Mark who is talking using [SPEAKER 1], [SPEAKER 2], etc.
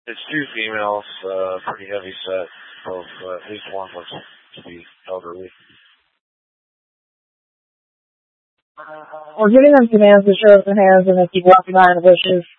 [SPEAKER 1] It's two females, pretty heavy set. Both, at least one looks to be elderly.
[SPEAKER 2] We're giving them commands to show us their hands and they keep walking behind the bushes.